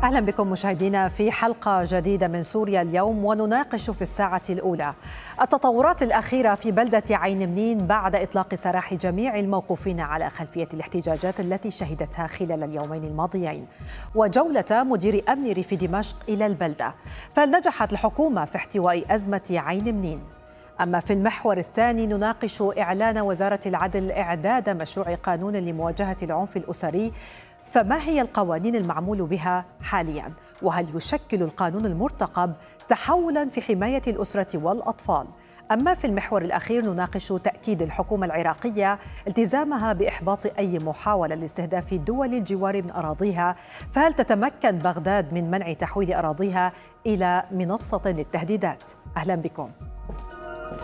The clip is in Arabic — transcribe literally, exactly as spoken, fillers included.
أهلا بكم مشاهدينا في حلقة جديدة من سوريا اليوم، ونناقش في الساعة الأولى التطورات الأخيرة في بلدة عين منين بعد إطلاق سراح جميع الموقوفين على خلفية الاحتجاجات التي شهدتها خلال اليومين الماضيين، وجولة مدير أمن ريف دمشق إلى البلدة. فهل نجحت الحكومة في احتواء أزمة عين منين؟ أما في المحور الثاني نناقش إعلان وزارة العدل إعداد مشروع قانون لمواجهة العنف الأسري، فما هي القوانين المعمول بها حالياً؟ وهل يشكل القانون المرتقب تحولاً في حماية الأسرة والأطفال؟ أما في المحور الأخير نناقش تأكيد الحكومة العراقية التزامها بإحباط أي محاولة لاستهداف دول الجوار من أراضيها، فهل تتمكن بغداد من منع تحويل أراضيها إلى منصة للتهديدات؟ أهلاً بكم.